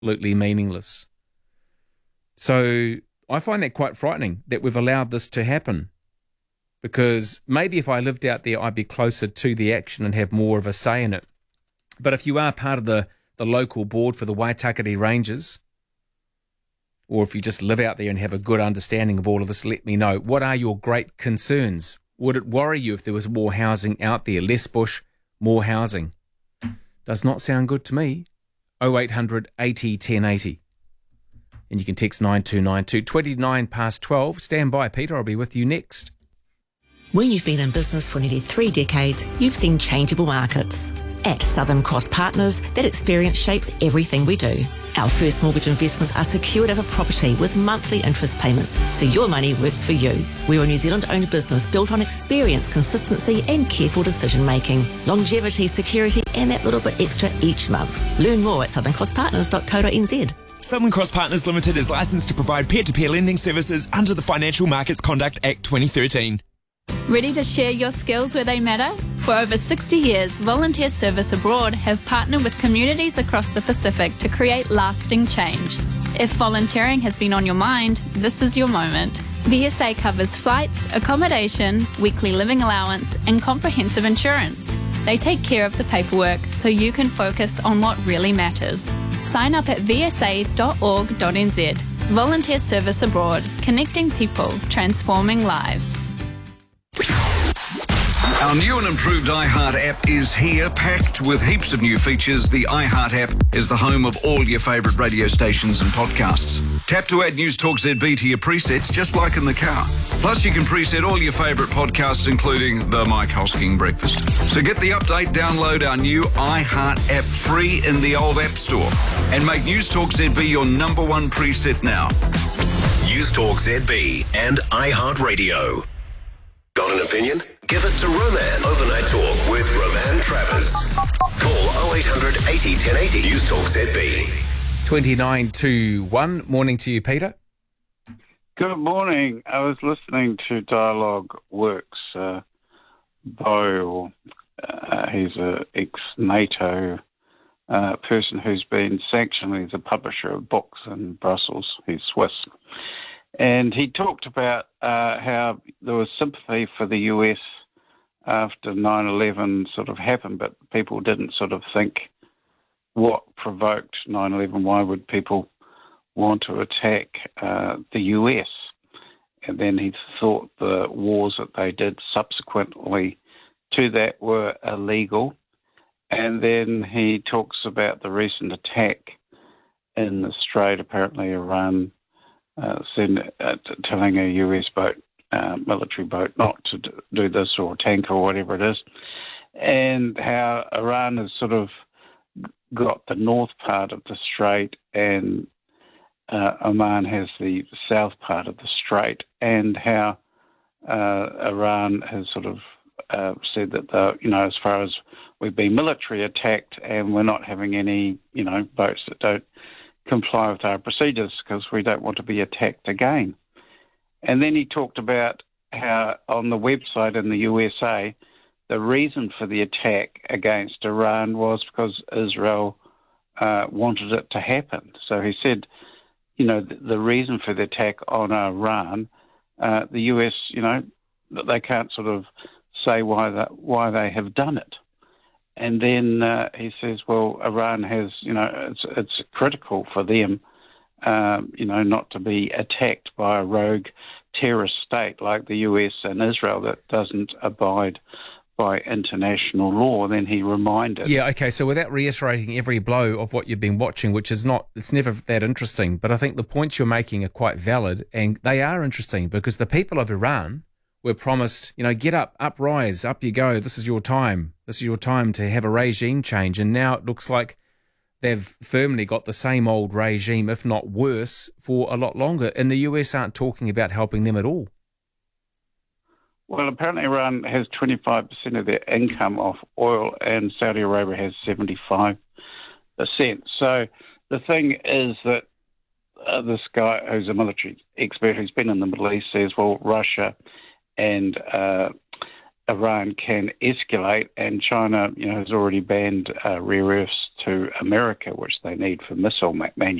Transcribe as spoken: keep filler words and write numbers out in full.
absolutely meaningless. So I find that quite frightening that we've allowed this to happen, because maybe if I lived out there, I'd be closer to the action and have more of a say in it. But if you are part of the, the local board for the Waitakere Rangers, or if you just live out there and have a good understanding of all of this, let me know. What are your great concerns? Would it worry you if there was more housing out there? Less bush, more housing? Does not sound good to me. oh eight hundred eighty ten eighty. And you can text nine two nine two. twenty-nine past twelve. Stand by, Peter. I'll be with you next. When you've been in business for nearly three decades, you've seen changeable markets. At Southern Cross Partners, that experience shapes everything we do. Our first mortgage investments are secured over property with monthly interest payments, so your money works for you. We're a New Zealand-owned business built on experience, consistency and careful decision-making, longevity, security and that little bit extra each month. Learn more at southern cross partners dot co dot n z. Southern Cross Partners Limited is licensed to provide peer-to-peer lending services under the Financial Markets Conduct Act twenty thirteen. Ready to share your skills where they matter? For over sixty years, Volunteer Service Abroad have partnered with communities across the Pacific to create lasting change. If volunteering has been on your mind, this is your moment. V S A covers flights, accommodation, weekly living allowance, and comprehensive insurance. They take care of the paperwork so you can focus on what really matters. Sign up at v s a dot org dot n z. Volunteer Service Abroad, connecting people, transforming lives. Our new and improved iHeart app is here, packed with heaps of new features. The iHeart app is the home of all your favourite radio stations and podcasts. Tap to add News Talk Z B to your presets, just like in the car. Plus, you can preset all your favourite podcasts, including the Mike Hosking Breakfast. So get the update, download our new iHeart app free in the old App Store, and make News Talk Z B your number one preset now. News Talk Z B and iHeart Radio. Got an opinion? Give it to Roman. Overnight Talk with Roman Travers. Call oh eight hundred eighty ten eighty. News Talk Z B. twenty-nine to one. Morning to you, Peter. Good morning. I was listening to Dialogue Works. Uh, Bo, uh, he's an ex-NATO uh, person who's been sanctioned. He's a publisher of books in Brussels. He's Swiss. And he talked about uh, how there was sympathy for the U S after nine eleven sort of happened, but people didn't sort of think what provoked nine eleven. Why would people want to attack uh, the U S? And then he thought the wars that they did subsequently to that were illegal. And then he talks about the recent attack in the Strait, apparently Iran Uh, send, uh, t- telling a U S boat, uh, military boat, not to d- do this, or tanker or whatever it is, and how Iran has sort of got the north part of the strait and uh, Oman has the south part of the strait, and how uh, Iran has sort of uh, said that, the, you know, as far as we've been military attacked and we're not having any, you know, boats that don't comply with our procedures because we don't want to be attacked again. And then he talked about how on the website in the U S A, the reason for the attack against Iran was because Israel uh, wanted it to happen. So he said, you know, the, the reason for the attack on Iran, uh, the U S, you know, they can't sort of say why that, why they have done it. And then uh, he says, well, Iran has, you know, it's, it's critical for them, um, you know, not to be attacked by a rogue terrorist state like the U S and Israel that doesn't abide by international law. Then he reminded. Yeah, okay, so without reiterating every blow of what you've been watching, which is not, it's never that interesting, but I think the points you're making are quite valid, and they are interesting because the people of Iran were promised, you know, get up, uprise, up you go, this is your time, this is your time to have a regime change, and now it looks like they've firmly got the same old regime, if not worse, for a lot longer, and the U S aren't talking about helping them at all. Well, apparently Iran has twenty-five percent of their income off oil, and Saudi Arabia has seventy-five percent. So the thing is that uh, this guy who's a military expert who's been in the Middle East says, well, Russia and uh, Iran can escalate, and China, you know, has already banned uh, rare earths to America, which they need for missile manufacturing.